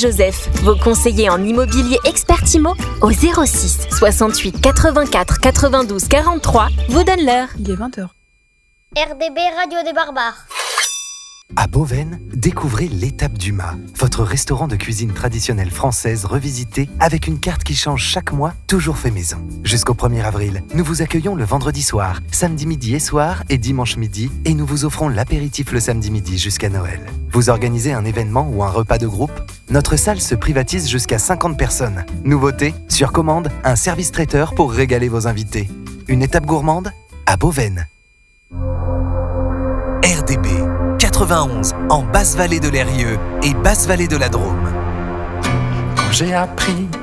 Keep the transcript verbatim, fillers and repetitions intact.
Joseph, vos conseillers en immobilier expert Imo, au zéro six soixante-huit quatre-vingt-quatre quatre-vingt-douze quarante-trois, vous donne l'heure. Il est vingt heures. R D B Radio des Barbares. À Beauvais, découvrez l'étape du mât, votre restaurant de cuisine traditionnelle française revisité avec une carte qui change chaque mois, toujours fait maison. Jusqu'au premier avril, nous vous accueillons le vendredi soir, samedi midi et soir et dimanche midi et nous vous offrons l'apéritif le samedi midi jusqu'à Noël. Vous organisez un événement ou un repas de groupe ? Notre salle se privatise jusqu'à cinquante personnes. Nouveauté, sur commande, un service traiteur pour régaler vos invités. Une étape gourmande ? À Beauvais. R D B quatre-vingt-onze en Basse-Vallée de l'Eyrieux et Basse-Vallée de la Drôme. Quand j'ai appris